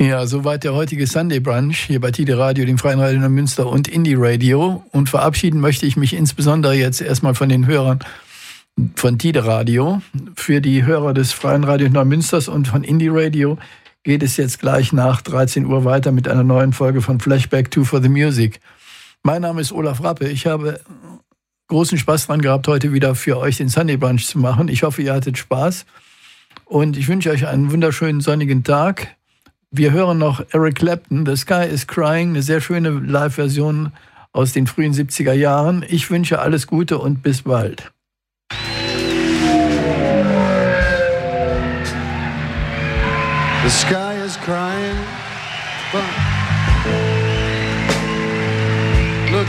Ja, soweit der heutige Sunday Brunch hier bei Tide Radio, dem Freien Radio Neumünster und Indie Radio. Und verabschieden möchte ich mich insbesondere jetzt erstmal von den Hörern von Tide Radio. Für die Hörer des Freien Radio Neumünsters und von Indie Radio geht es jetzt gleich nach 13 Uhr weiter mit einer neuen Folge von Flashback 2 for the Music. Mein Name ist Olaf Rappe. Ich habe großen Spaß dran gehabt, heute wieder für euch den Sunday Brunch zu machen. Ich hoffe, ihr hattet Spaß. Und ich wünsche euch einen wunderschönen sonnigen Tag. Wir hören noch Eric Clapton, The Sky is Crying, eine sehr schöne Live-Version aus den frühen 70er Jahren. Ich wünsche alles Gute und bis bald. The sky is crying, but